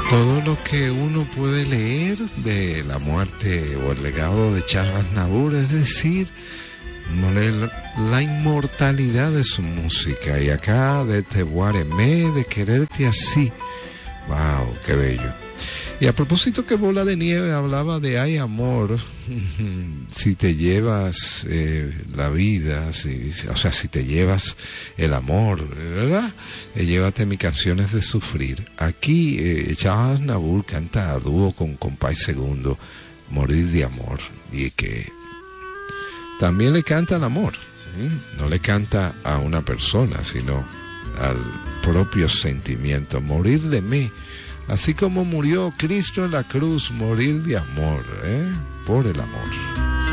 Todo lo que uno puede leer de la muerte o el legado de Charles Aznavour, es decir, uno lee la inmortalidad de su música. Y acá de Te Guaremé, de quererte así. ¡Wow! ¡Qué bello! Y a propósito que Bola de Nieve hablaba de ay amor, si te llevas la vida, si te llevas el amor, ¿verdad? Llévate mis canciones de sufrir. Aquí Charles Aznavour canta a dúo con Compay Segundo, Morir de amor, y que también le canta al amor, no le canta a una persona, sino al propio sentimiento, morir de mí. Así como murió Cristo en la cruz, morir de amor, por el amor.